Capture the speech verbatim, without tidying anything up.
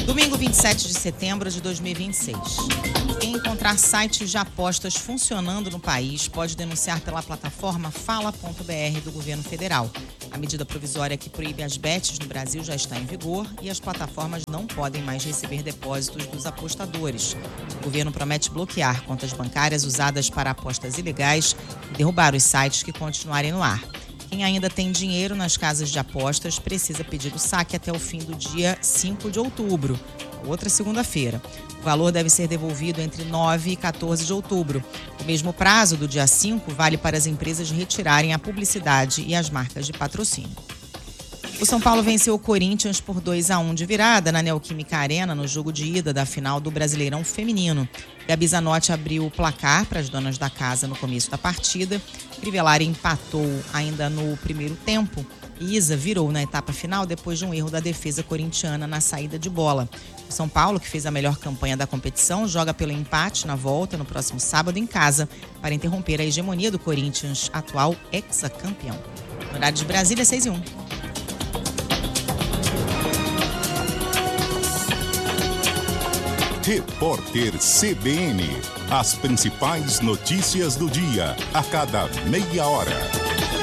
Domingo, vinte e sete de setembro de dois mil e vinte e seis. Quem encontrar sites de apostas funcionando no país pode denunciar pela plataforma fala ponto br do governo federal. A medida provisória que proíbe as bets no Brasil já está em vigor e as plataformas não podem mais receber depósitos dos apostadores. O governo promete bloquear contas bancárias usadas para apostas ilegais e derrubar os sites que continuarem no ar. Quem ainda tem dinheiro nas casas de apostas precisa pedir o saque até o fim do dia cinco de outubro, outra segunda-feira. O valor deve ser devolvido entre nove e quatorze de outubro. O mesmo prazo do dia cinco vale para as empresas retirarem a publicidade e as marcas de patrocínio. O São Paulo venceu o Corinthians por dois a um de virada na Neoquímica Arena no jogo de ida da final do Brasileirão Feminino. Gabi Zanotti abriu o placar para as donas da casa no começo da partida. Crivellari empatou ainda no primeiro tempo. E Isa virou na etapa final depois de um erro da defesa corintiana na saída de bola. O São Paulo, que fez a melhor campanha da competição, joga pelo empate na volta no próximo sábado em casa para interromper a hegemonia do Corinthians, atual hexacampeão. No horário de Brasília, seis e um. Repórter C B N. As principais notícias do dia, a cada meia hora.